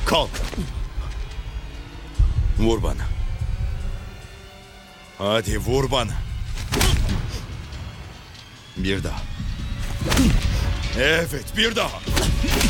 Kalk. Vur bana. Hadi vur bana. Bir daha. Evet, bir daha.